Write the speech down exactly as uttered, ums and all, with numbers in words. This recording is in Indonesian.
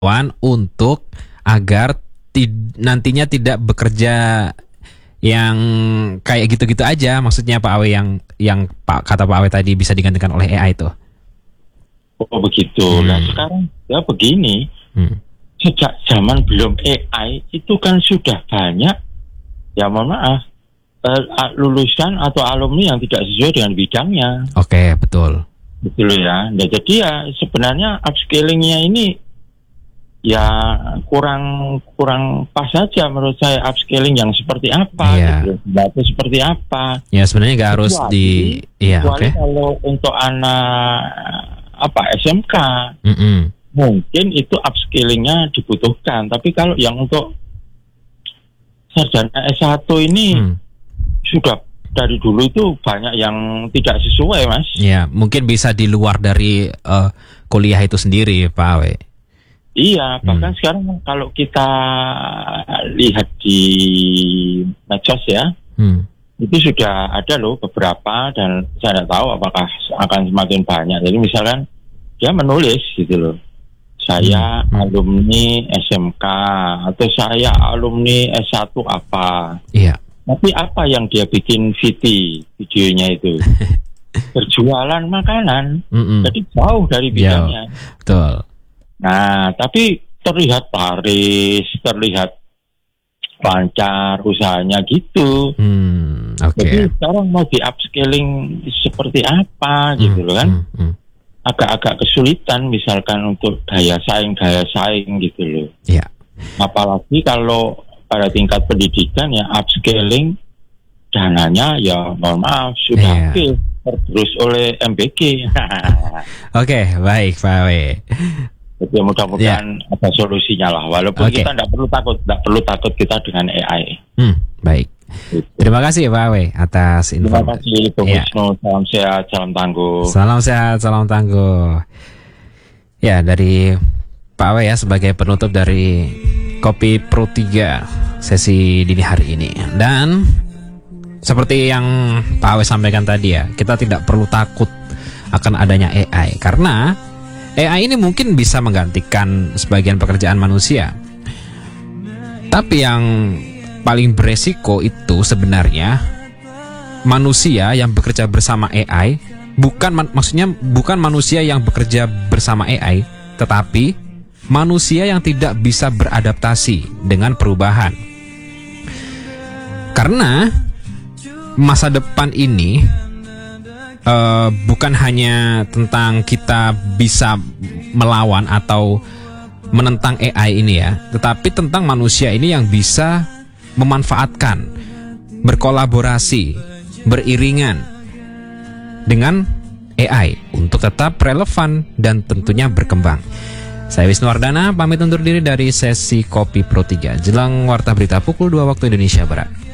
Wan untuk agar tid- nantinya tidak bekerja yang kayak gitu-gitu aja, maksudnya Pak Awe yang yang Pak kata Pak Awe tadi bisa digantikan oleh A I itu. Oh begitu. Hmm. Nah sekarang ya begini, Hmm. sejak zaman belum A I itu kan sudah banyak, ya mohon maaf, eh, lulusan atau alumni yang tidak sesuai dengan bidangnya. Oke, betul. Betul ya. Nah, jadi ya sebenarnya upskillingnya ini ya kurang kurang pas saja menurut saya, upscaling yang seperti apa, Iya. gitu. Itu seperti apa. Ya sebenarnya nggak harus Kecuali- di, iya oke. Kecuali kalau untuk anak apa S M K Mm-mm. mungkin itu upskillingnya dibutuhkan. Tapi kalau yang untuk sarjana S satu ini Hmm. sudah dari dulu itu banyak yang tidak sesuai, Mas. Ya mungkin bisa di luar dari eh, kuliah itu sendiri, Pak Awe. Iya, bahkan Hmm. sekarang kalau kita lihat di medsos ya, Hmm. itu sudah ada loh beberapa, dan saya tidak tahu apakah akan semakin banyak. Jadi misalkan dia menulis gitu loh, saya Hmm. alumni S M K atau saya alumni S satu apa. Iya. Tapi apa yang dia bikin V T videonya itu? Berjualan makanan. Mm-mm. Jadi jauh dari bidangnya. Betul. Nah, tapi terlihat laris, terlihat lancar usahanya gitu. Hmm. Oke. Jadi sekarang mau di upscaling seperti apa gitu loh kan? Hmm. Hmm. Agak-agak kesulitan misalkan untuk daya saing, daya saing gitu loh. Iya. Apalagi kalau pada tingkat pendidikan ya upscaling dananya ya mohon maaf sudah Iya. habis tergerus oleh M B G. Oke, baik Pak Awe. Jadi mudah-mudahan ada solusinya lah. Walaupun Oke. kita tidak perlu takut, tidak perlu takut kita dengan A I. Hmm, baik. Terima kasih Pak Awe atas Terima informasi. kasih Bung Iya. Wisnu. Salam sehat, salam tangguh. Salam sehat, salam tangguh. Ya, dari Pak Awe ya sebagai penutup dari Kopi Pro tiga sesi dini hari ini. Dan seperti yang Pak Awe sampaikan tadi ya, kita tidak perlu takut akan adanya A I karena A I ini mungkin bisa menggantikan sebagian pekerjaan manusia. Tapi yang paling beresiko itu sebenarnya manusia yang bekerja bersama A I, bukan man- maksudnya bukan manusia yang bekerja bersama A I, tetapi manusia yang tidak bisa beradaptasi dengan perubahan. Karena masa depan ini uh, bukan hanya tentang kita bisa melawan atau menentang A I ini ya, tetapi tentang manusia ini yang bisa memanfaatkan, berkolaborasi, beriringan dengan A I untuk tetap relevan dan tentunya berkembang. Saya Wisnu Wardana pamit undur diri dari sesi Kopi Pro tiga jelang warta berita pukul dua waktu Indonesia Barat.